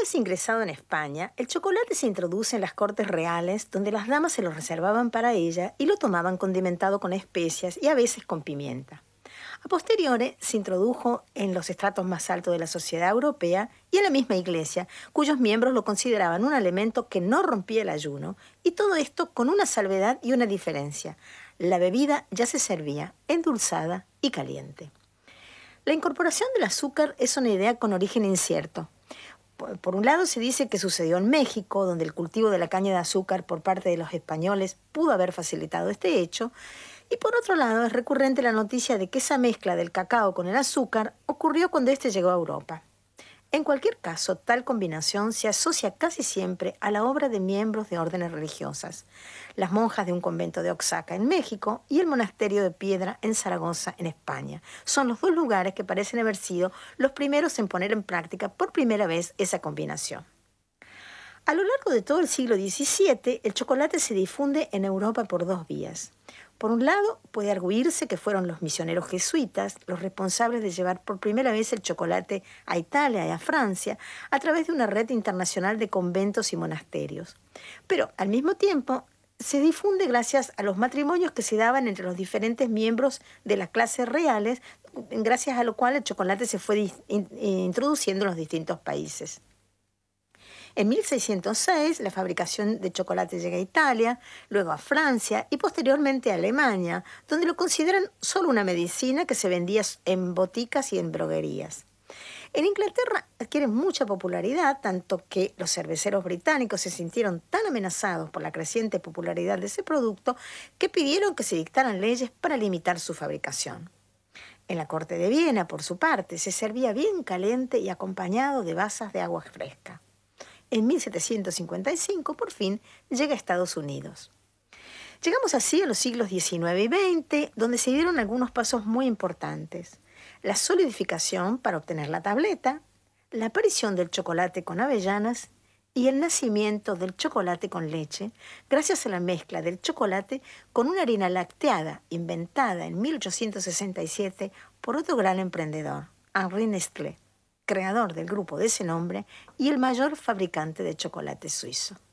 vez ingresado en España, el chocolate se introduce en las cortes reales, donde las damas se lo reservaban para ella y lo tomaban condimentado con especias y a veces con pimienta. A posteriori se introdujo en los estratos más altos de la sociedad europea y en la misma iglesia, cuyos miembros lo consideraban un alimento que no rompía el ayuno, y todo esto con una salvedad y una diferencia. La bebida ya se servía endulzada y caliente. La incorporación del azúcar es una idea con origen incierto. Por un lado se dice que sucedió en México, donde el cultivo de la caña de azúcar por parte de los españoles pudo haber facilitado este hecho, y por otro lado es recurrente la noticia de que esa mezcla del cacao con el azúcar ocurrió cuando éste llegó a Europa. En cualquier caso, tal combinación se asocia casi siempre a la obra de miembros de órdenes religiosas, las monjas de un convento de Oaxaca en México y el monasterio de Piedra en Zaragoza en España. Son los dos lugares que parecen haber sido los primeros en poner en práctica por primera vez esa combinación. A lo largo de todo el siglo XVII, el chocolate se difunde en Europa por dos vías. Por un lado, puede arguirse que fueron los misioneros jesuitas los responsables de llevar por primera vez el chocolate a Italia y a Francia a través de una red internacional de conventos y monasterios. Pero, al mismo tiempo, se difunde gracias a los matrimonios que se daban entre los diferentes miembros de las clases reales, gracias a lo cual el chocolate se fue introduciendo en los distintos países. En 1606, la fabricación de chocolate llega a Italia, luego a Francia y posteriormente a Alemania, donde lo consideran solo una medicina que se vendía en boticas y en droguerías. En Inglaterra adquiere mucha popularidad, tanto que los cerveceros británicos se sintieron tan amenazados por la creciente popularidad de ese producto que pidieron que se dictaran leyes para limitar su fabricación. En la corte de Viena, por su parte, se servía bien caliente y acompañado de vasas de agua fresca. En 1755, por fin, llega a Estados Unidos. Llegamos así a los siglos XIX y XX, donde se dieron algunos pasos muy importantes. La solidificación para obtener la tableta, la aparición del chocolate con avellanas y el nacimiento del chocolate con leche, gracias a la mezcla del chocolate con una harina lacteada inventada en 1867 por otro gran emprendedor, Henri Nestlé, creador del grupo de ese nombre y el mayor fabricante de chocolate suizo.